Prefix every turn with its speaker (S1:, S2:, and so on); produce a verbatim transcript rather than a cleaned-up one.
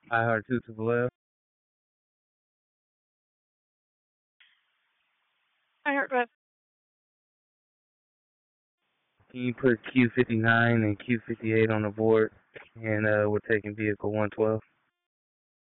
S1: I heard two to the left.
S2: I heard what?
S1: Can you put Q fifty-nine and Q fifty-eight on the board? And uh, we're taking vehicle one twelve.